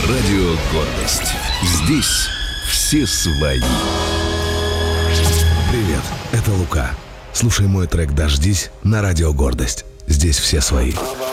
Радио «Гордость». Здесь все свои. Привет, это Лука. Слушай мой трек «Дождись» на Радио «Гордость». Здесь все свои.